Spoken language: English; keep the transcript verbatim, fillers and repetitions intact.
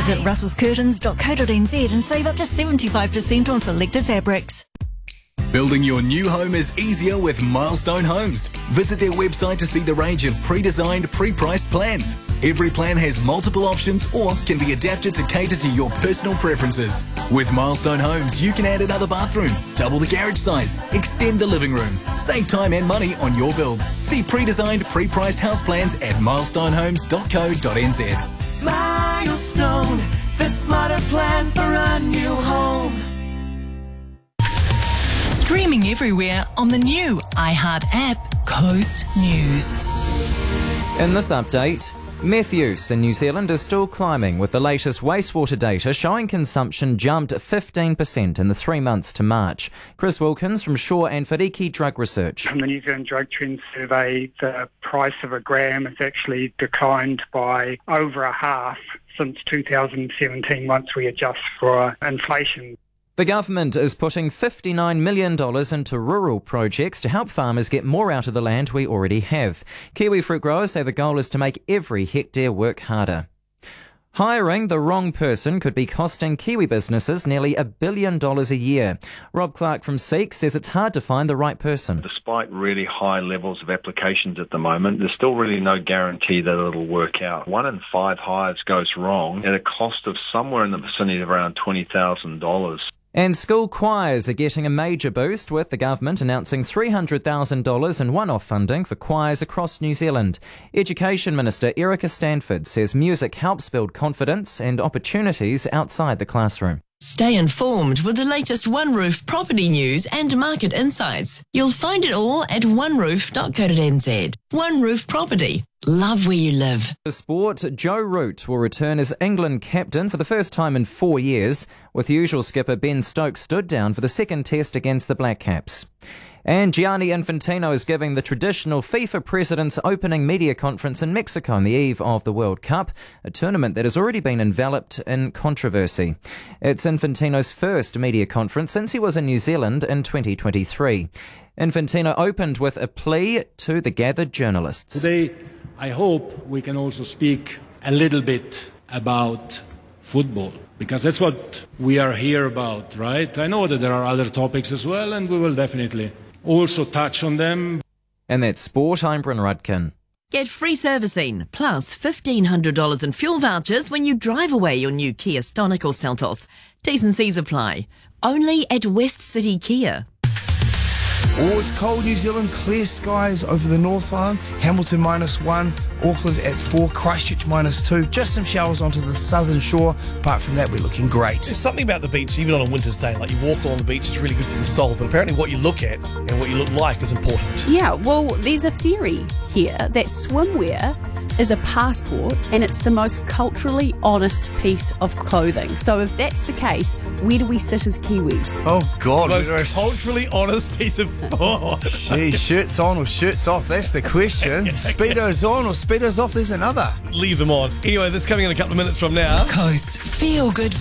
Visit russels curtains dot co dot n z and save up to seventy-five percent on selected fabrics. Building your new home is easier with Milestone Homes. Visit their website to see the range of pre-designed, pre-priced plans. Every plan has multiple options or can be adapted to cater to your personal preferences. With Milestone Homes, you can add another bathroom, double the garage size, extend the living room, save time and money on your build. See pre-designed, pre-priced house plans at milestone homes dot co dot n z. Milestone, the smarter plan for a new home. Streaming everywhere on the new iHeart app, Coast News. In this update, meth use in New Zealand is still climbing, with the latest wastewater data showing consumption jumped fifteen percent in the three months to March. Chris Wilkins from Shaw and Whitty Drug Research. From the New Zealand Drug Trends Survey, the price of a gram has actually declined by over a half since two thousand seventeen once we adjust for inflation. The government is putting fifty-nine million dollars into rural projects to help farmers get more out of the land we already have. Kiwi fruit growers say the goal is to make every hectare work harder. Hiring the wrong person could be costing Kiwi businesses nearly a billion dollars a year. Rob Clark from Seek says it's hard to find the right person. Despite really high levels of applications at the moment, there's still really no guarantee that it'll work out. One in five hires goes wrong at a cost of somewhere in the vicinity of around twenty thousand dollars. And school choirs are getting a major boost, with the government announcing three hundred thousand dollars in one-off funding for choirs across New Zealand. Education Minister Erica Stanford says music helps build confidence and opportunities outside the classroom. Stay informed with the latest One Roof property news and market insights. You'll find it all at one roof dot co dot n z. One Roof Property. Love where you live. For sport, Joe Root will return as England captain for the first time in four years, with usual skipper Ben Stokes stood down for the second test against the Black Caps. And Gianni Infantino is giving the traditional FIFA president's opening media conference in Mexico on the eve of the World Cup, a tournament that has already been enveloped in controversy. It's Infantino's first media conference since he was in New Zealand in twenty twenty-three. Infantino opened with a plea to the gathered journalists. Today, I hope we can also speak a little bit about football, because that's what we are here about, right? I know that there are other topics as well, and we will definitely also touch on them. And that's sport. I'm Bryn Rudkin. Get free servicing plus fifteen hundred dollars in fuel vouchers when you drive away your new Kia Stonic or Seltos. T's and C's apply. Only at West City Kia. Oh, it's cold, New Zealand. Clear skies over the North Island. Hamilton minus one. Auckland at four. Christchurch minus two. Just some showers onto the southern shore. Apart from that, we're looking great. There's something about the beach, even on a winter's day. Like, you walk along the beach, it's really good for the soul. But apparently what you look at and what you look like is important. Yeah, well, there's a theory here that swimwear is a passport and it's the most culturally honest piece of clothing. So if that's the case, where do we sit as Kiwis? Oh, God. The most culturally honest piece of... Oh. Gee, shirts on or shirts off, that's the question. Speedos on or Speedos off, there's another. Leave them on. Anyway, that's coming in a couple of minutes from now. Coast Feel Good